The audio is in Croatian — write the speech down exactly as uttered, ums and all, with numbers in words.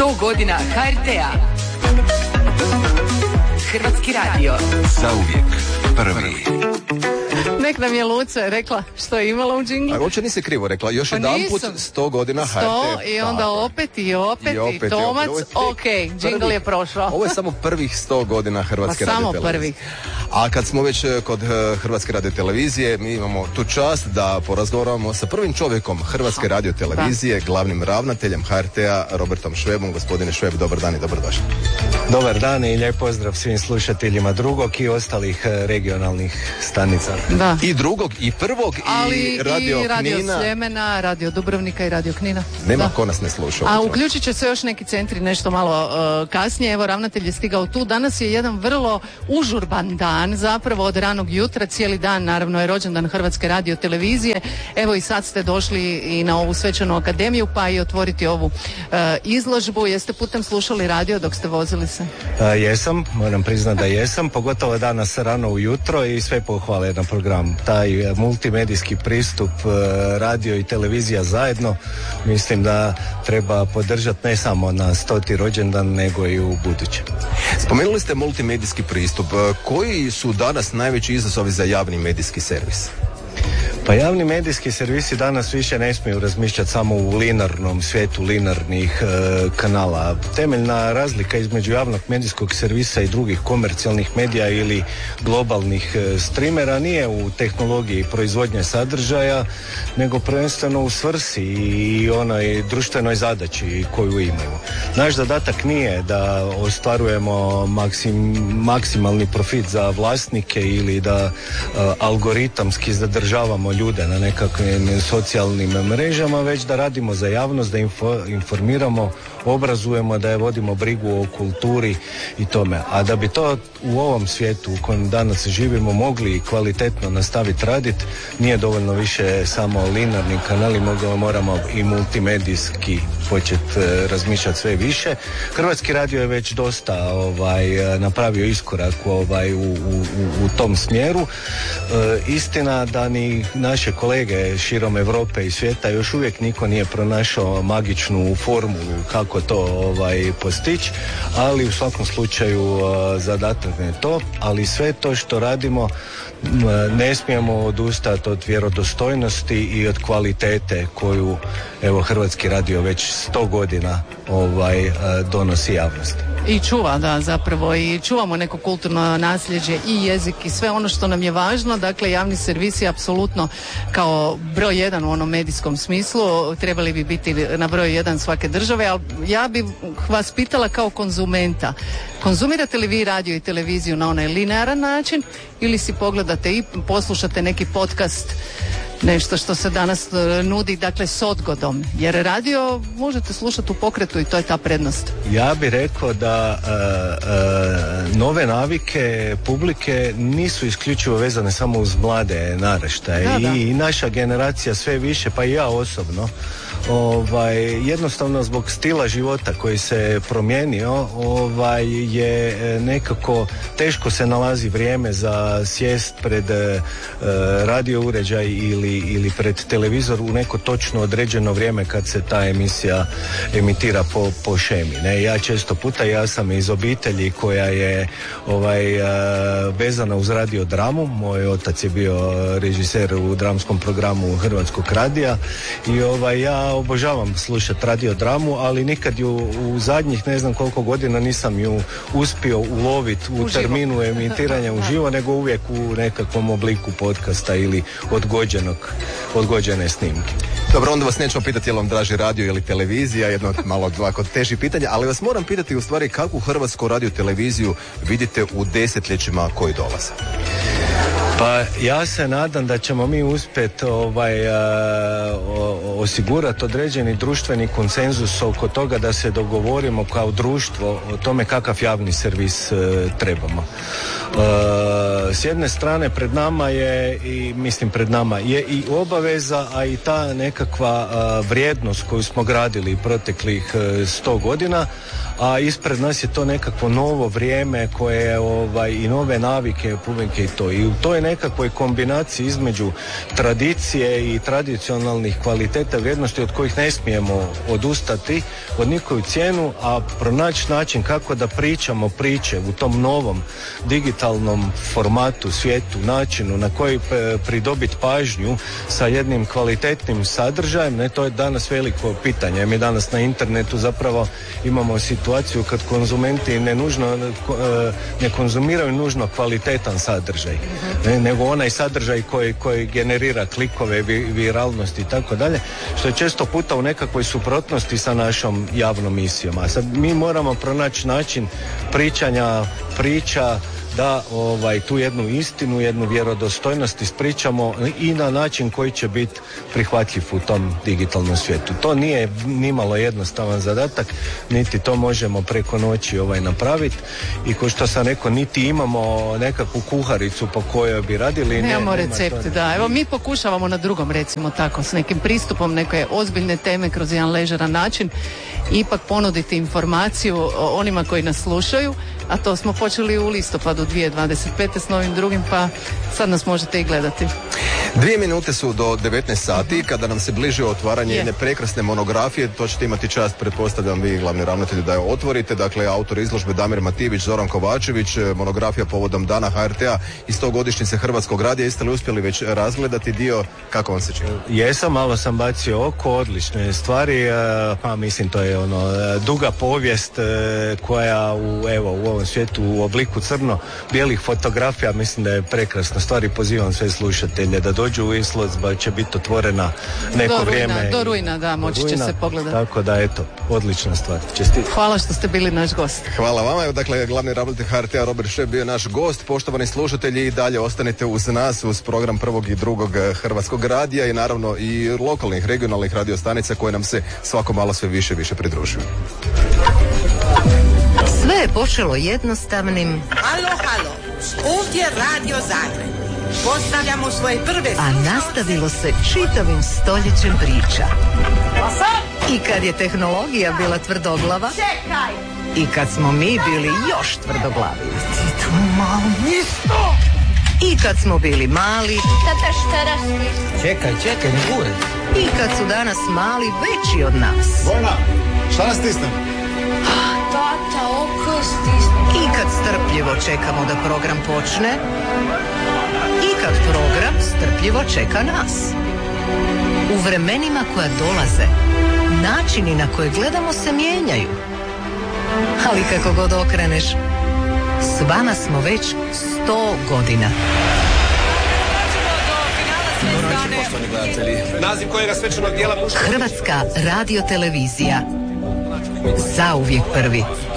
sto godina ha er te a. Hrvatski radio. Zauvijek prvi. Nek nam je Luce rekla što je imala u džinglu. A uopće nisi krivo rekla, još Pa jedan put nisam. sto godina ha er te a. Sto i onda opet i opet i, opet, Tomac, i opet. ok, džingl je prošao. Ovo je samo prvih sto godina Hrvatske Pa samo radiotelevizije. prvih. A kad smo već eh, kod eh, Hrvatske radiotelevizije, mi imamo tu čast da porazgovaramo sa prvim čovjekom Hrvatske radiotelevizije, glavnim ravnateljem ha er te a, Robertom Švebom. Gospodine Šveb, dobar dan i dobrodošli. Dobar dan i lijep pozdrav svim slušateljima drugog i ostalih eh, regionalnih stanica. Da. I drugog, i prvog, Ali i Radio i Radio Knina. Sljemena, Radio Dubrovnika i Radio Knina. Nema Da. ko nas ne sluša. A uopće. uključit će se još neki centri nešto malo uh, kasnije. Evo, ravnatelj je stigao tu. Danas je jedan vrlo užurban dan, zapravo od ranog jutra, cijeli dan, naravno je rođendan Hrvatske radiotelevizije. Evo i sad ste došli i na ovu svečanu akademiju, pa i otvoriti ovu uh, izložbu. Jeste putem slušali radio dok ste vozili se? A, jesam, moram priznati da jesam, pogotovo danas rano ujutro i sve pohvale na program. Taj e, multimedijski pristup, e, radio i televizija zajedno, mislim da treba podržati ne samo na stoti rođendan, nego i u buduće. Spomenuli ste multimedijski pristup. Koji su danas najveći izazovi za javni medijski servis? Pa javni medijski servisi danas više ne smiju razmišljati samo u linarnom svijetu linarnih e, kanala. Temeljna razlika između javnog medijskog servisa i drugih komercijalnih medija ili globalnih e, streamera nije u tehnologiji proizvodnje sadržaja, nego prvenstveno u svrsi i onoj društvenoj zadaći koju imaju. Naš zadatak nije da ostvarujemo maksim, maksimalni profit za vlasnike ili da e, algoritamski zadržavamo ljude na nekakvim socijalnim mrežama, već da radimo za javnost, da info, informiramo, obrazujemo, da je vodimo brigu o kulturi i tome. A da bi to u ovom svijetu u kojem danas živimo mogli kvalitetno nastaviti raditi, nije dovoljno više samo linarni kanali, moramo i multimedijski početi razmišljati sve više. Hrvatski radio je već dosta ovaj, napravio iskorak ovaj, u, u, u tom smjeru. E, istina da ni naše kolege širom Europe i svijeta još uvijek niko nije pronašao magičnu formulu kako to ovaj, postići, ali u svakom slučaju zadatak je to, ali sve to što radimo ne smijemo odustati od vjerodostojnosti i od kvalitete koju evo Hrvatski radio već sto godina ovaj, donosi javnosti. I čuva, da, zapravo, i čuvamo neko kulturno nasljeđe i jezik i sve ono što nam je važno. Dakle, javni servis je apsolutno kao broj jedan u onom medijskom smislu, trebali bi biti na broju jedan svake države, ali ja bih vas pitala kao konzumenta, konzumirate li vi radio i televiziju na onaj linearan način ili si pogledate i poslušate neki podcast, nešto što se danas nudi, dakle, s odgodom, jer radio možete slušati u pokretu i to je ta prednost. Ja bih rekao da uh, uh, nove navike publike nisu isključivo vezane samo uz mlade naraštaje. Da, da. I, i naša generacija sve više, pa i ja osobno, ovaj, jednostavno zbog stila života koji se promijenio, ovaj, je nekako teško se nalazi vrijeme za sjest pred uh, radio uređaj ili, ili pred televizor u neko točno određeno vrijeme kad se ta emisija emitira po, po šemi. Ne? Ja često puta, ja sam iz obitelji koja je ovaj, uh, vezana uz radio dramu. Moj otac je bio režiser u dramskom programu Hrvatskog radija i ovaj, ja obožavam slušati radio dramu, ali nikad ju u zadnjih ne znam koliko godina nisam ju uspio uloviti u, u terminu emitiranja uživo, nego uvijek u nekakvom obliku podcasta ili odgođenog, odgođene snimke. Dobro, onda vas nećemo pitati je li vam draži radio ili televizija, jedno od malo ovako težih pitanja, ali vas moram pitati u stvari kakvu Hrvatsku radio televiziju vidite u desetljećima koji dolaze. Pa ja se nadam da ćemo mi uspjeti ovaj, a, o, osigurati određeni društveni konsenzus oko toga da se dogovorimo kao društvo o tome kakav javni servis e, trebamo. E, s jedne strane pred nama je i mislim pred nama je i obaveza, a i ta nekakva a, vrijednost koju smo gradili proteklih e, sto godina, a ispred nas je to nekakvo novo vrijeme koje je ovaj, i nove navike publike i to. I u toj nekakvoj kombinaciji između tradicije i tradicionalnih kvaliteta čiste vrijednosti od kojih ne smijemo odustati od nikoju cijenu, a pronaći način kako da pričamo priče u tom novom digitalnom formatu, svijetu, načinu na koji pridobiti pažnju sa jednim kvalitetnim sadržajem, ne, to je danas veliko pitanje. Mi danas na internetu zapravo imamo situaciju kad konzumenti ne nužno ne konzumiraju nužno kvalitetan sadržaj, ne, nego onaj sadržaj koji, koji generira klikove, vi, viralnost i tako dalje, što je često puta u nekakvoj suprotnosti sa našom javnom misijom. A sad mi moramo pronaći način pričanja priča da ovaj, tu jednu istinu, jednu vjerodostojnost ispričamo i na način koji će biti prihvatljiv u tom digitalnom svijetu. To nije nimalo jednostavan zadatak, niti to možemo preko noći ovaj, napraviti i ko što sam rekao, niti imamo nekakvu kuharicu po kojoj bi radili. Nemamo ne, recepte, to... da. Evo mi pokušavamo na drugom, recimo tako, s nekim pristupom neke ozbiljne teme kroz jedan ležeran način ipak ponuditi informaciju onima koji nas slušaju, a to smo počeli u listopadu dvije tisuće dvadeset pete s novim drugim, pa sad nas možete i gledati. Dvije minute su do devetnaest sati, kada nam se bliži otvaranje Je. jedne prekrasne monografije, to ćete imati čast, pretpostavljam vi, glavni ravnatelji, da je otvorite. Dakle, autor izložbe Damir Mativić, Zoran Kovačević, monografija povodom dana ha er te a i sto godišnjice Hrvatskog radija. Jeste li uspjeli već razgledati dio? Kako vam se čini? Jesam, malo sam bacio oko, odlične stvari, pa mislim to je ono duga povijest koja u, evo, u ovom svijetu u obliku crno-bijelih fotografija, mislim da je prekrasna stvar i pozivam sve slušatelje da dođu u izložba, će biti otvorena neko do vrijeme. Rujna, do rujna, da, moći će rujna, se pogledati. Tako da, eto, odlična stvar. Čestit. Hvala što ste bili naš gost. Hvala vama. Evo, dakle, glavni ravnatelj ha er te a Robert Šveb bio naš gost. Poštovani slušatelji, i dalje ostanite uz nas, uz program prvog i drugog Hrvatskog radija i naravno i lokalnih, regionalnih radiostanica koje nam se svako malo sve više i više pridružuju. Sve je počelo jednostavnim... Halo, halo, ovdje je Radio Zagreb. Postavljamo svoje prve... A nastavilo se čitavim stoljećem priča. I kad je tehnologija bila tvrdoglava... Čekaj! I kad smo mi bili još tvrdoglavi. Ti tu malo nisto! I kad smo bili mali... Tata, šta rastiš? Čekaj, čekaj, ne gure. I kad su danas mali veći od nas. Vojna, šta nas stisnem? Tata, oko stisnem. I kad strpljivo čekamo da program počne. I kad program strpljivo čeka nas. U vremenima koja dolaze, načini na koje gledamo se mijenjaju. Ali kako god okreneš, s vama smo već sto godina. Naziv kojega svečanog dijela muška. Hrvatska radiotelevizija. Zauvijek prvi.